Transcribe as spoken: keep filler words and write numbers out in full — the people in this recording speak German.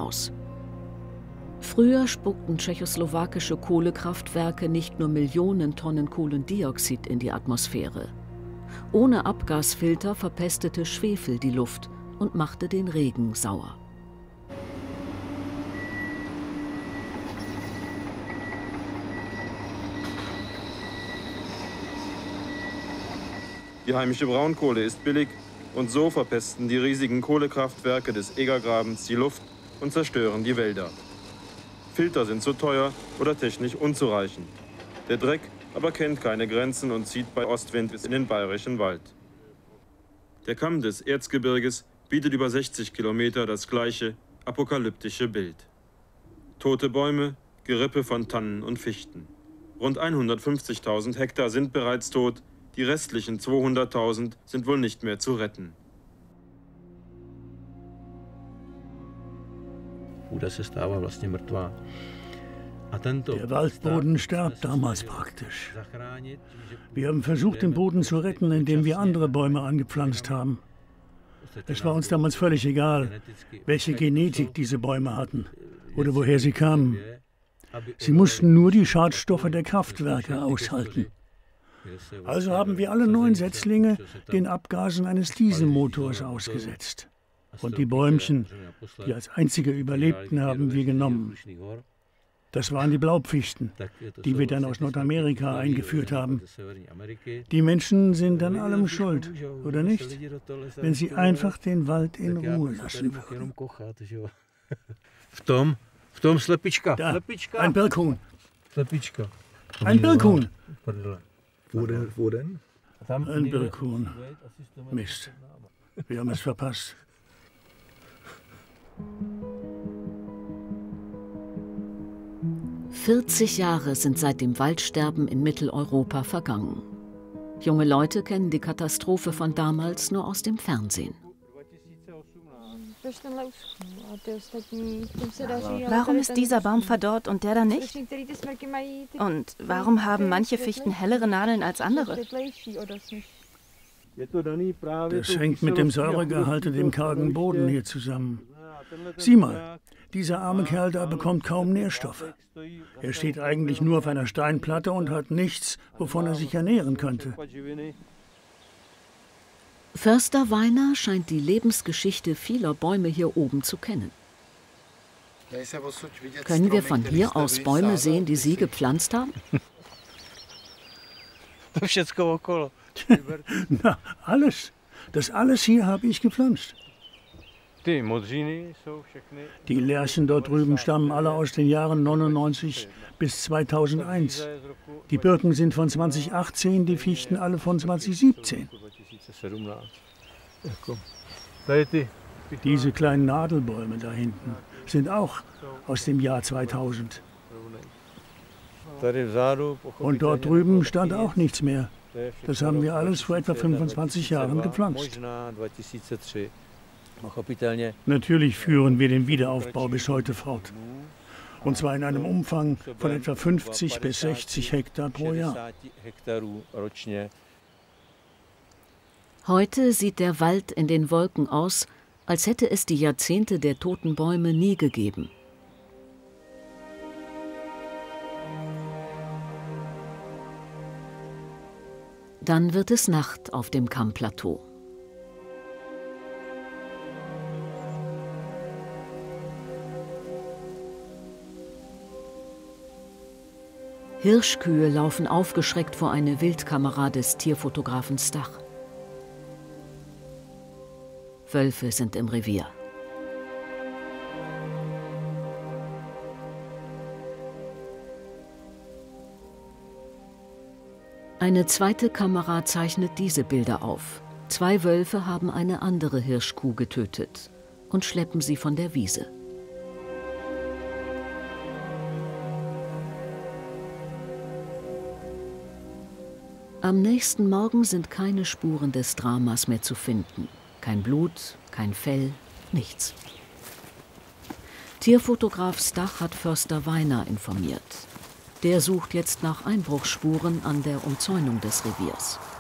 heraus. Früher spuckten tschechoslowakische Kohlekraftwerke nicht nur Millionen Tonnen Kohlendioxid in die Atmosphäre. Ohne Abgasfilter verpestete Schwefel die Luft und machte den Regen sauer. Die heimische Braunkohle ist billig und so verpesten die riesigen Kohlekraftwerke des Egergrabens die Luft und zerstören die Wälder. Filter sind zu teuer oder technisch unzureichend. Der Dreck aber kennt keine Grenzen und zieht bei Ostwind bis in den bayerischen Wald. Der Kamm des Erzgebirges bietet über sechzig Kilometer das gleiche apokalyptische Bild. Tote Bäume, Gerippe von Tannen und Fichten. Rund hundertfünfzigtausend Hektar sind bereits tot, die restlichen zweihunderttausend sind wohl nicht mehr zu retten. Der Waldboden starb damals praktisch. Wir haben versucht, den Boden zu retten, indem wir andere Bäume angepflanzt haben. Es war uns damals völlig egal, welche Genetik diese Bäume hatten oder woher sie kamen. Sie mussten nur die Schadstoffe der Kraftwerke aushalten. Also haben wir alle neuen Setzlinge den Abgasen eines Dieselmotors ausgesetzt. Und die Bäumchen, die als einzige überlebten, haben wir genommen. Das waren die Blaupfichten, die wir dann aus Nordamerika eingeführt haben. Die Menschen sind an allem schuld, oder nicht? Wenn sie einfach den Wald in Ruhe lassen würden. Da, ein Birkhuhn. Ein Birkhuhn. Wo denn? Wo denn? Ein Birkhuhn. Mist. Wir haben es verpasst. vierzig Jahre sind seit dem Waldsterben in Mitteleuropa vergangen. Junge Leute kennen die Katastrophe von damals nur aus dem Fernsehen. Warum ist dieser Baum verdorrt und der da nicht? Und warum haben manche Fichten hellere Nadeln als andere? Das hängt mit dem Säuregehalt in dem kargen Boden hier zusammen. Sieh mal, dieser arme Kerl da bekommt kaum Nährstoffe. Er steht eigentlich nur auf einer Steinplatte und hat nichts, wovon er sich ernähren könnte. Förster Weiner scheint die Lebensgeschichte vieler Bäume hier oben zu kennen. Können wir von hier aus Bäume sehen, die Sie gepflanzt haben? Na, alles. Das alles hier habe ich gepflanzt. Die Lärchen dort drüben stammen alle aus den Jahren neunundneunzig bis zweitausendeins. Die Birken sind von zweitausendachtzehn, die Fichten alle von zweitausendsiebzehn. Diese kleinen Nadelbäume da hinten sind auch aus dem Jahr zweitausend. Und dort drüben stand auch nichts mehr. Das haben wir alles vor etwa fünfundzwanzig Jahren gepflanzt. Natürlich führen wir den Wiederaufbau bis heute fort. Und zwar in einem Umfang von etwa fünfzig bis sechzig Hektar pro Jahr. Heute sieht der Wald in den Wolken aus, als hätte es die Jahrzehnte der toten Bäume nie gegeben. Dann wird es Nacht auf dem Kammplateau. Hirschkühe laufen aufgeschreckt vor eine Wildkamera des Tierfotografen Stach. Wölfe sind im Revier. Eine zweite Kamera zeichnet diese Bilder auf. Zwei Wölfe haben eine andere Hirschkuh getötet und schleppen sie von der Wiese. Am nächsten Morgen sind keine Spuren des Dramas mehr zu finden. Kein Blut, kein Fell, nichts. Tierfotograf Stach hat Förster Weiner informiert. Der sucht jetzt nach Einbruchsspuren an der Umzäunung des Reviers.